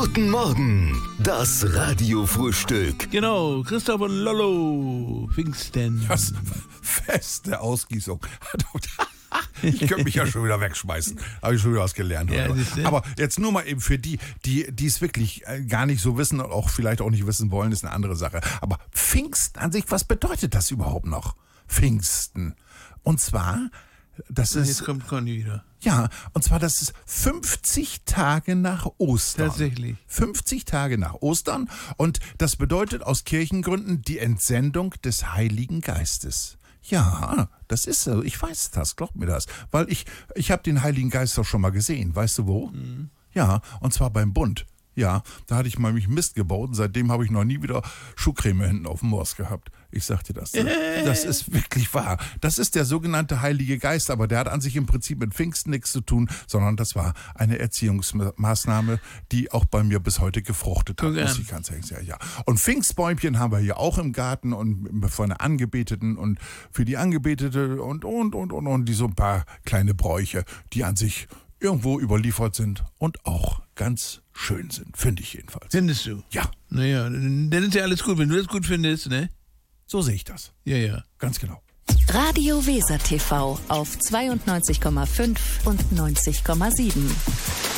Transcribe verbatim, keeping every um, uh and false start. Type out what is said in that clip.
Guten Morgen, das Radiofrühstück. Genau, Christoph und Lollo, Pfingsten. Das feste Ausgießung. Ich könnte mich ja schon wieder wegschmeißen. Habe ich schon wieder was gelernt. Ja, aber jetzt nur mal eben für die, die die es wirklich gar nicht so wissen und auch vielleicht auch nicht wissen wollen, ist eine andere Sache. Aber Pfingsten an sich, was bedeutet das überhaupt noch? Pfingsten. Und zwar, das ist... Jetzt kommt Conny wieder. Ja, und zwar, das ist fünfzig Tage nach Ostern. Tatsächlich. fünfzig Tage nach Ostern. Und das bedeutet aus Kirchengründen die Entsendung des Heiligen Geistes. Ja, das ist so. Ich weiß das, glaub mir das. Weil ich, ich habe den Heiligen Geist doch schon mal gesehen. Weißt du wo? Mhm. Ja, und zwar beim Bund. Ja, da hatte ich mal mich Mist gebaut und seitdem habe ich noch nie wieder Schuhcreme hinten auf dem Morst gehabt. Ich sag dir das. Das ist wirklich wahr. Das ist der sogenannte Heilige Geist, aber der hat an sich im Prinzip mit Pfingsten nichts zu tun, sondern das war eine Erziehungsmaßnahme, die auch bei mir bis heute gefruchtet hat. Muss ich ganz ehrlich sagen, ja. Und Pfingstbäumchen haben wir hier auch im Garten und von der Angebeteten und für die Angebetete und, und, und, und, und, die so ein paar kleine Bräuche, die an sich irgendwo überliefert sind und auch ganz schön sind, finde ich jedenfalls. Findest du? Ja. Naja, dann ist ja alles gut, wenn du das gut findest, ne? So sehe ich das. Ja, ja. Ganz genau. Radio Weser T V auf zweiundneunzig Komma fünf und neunzig Komma sieben.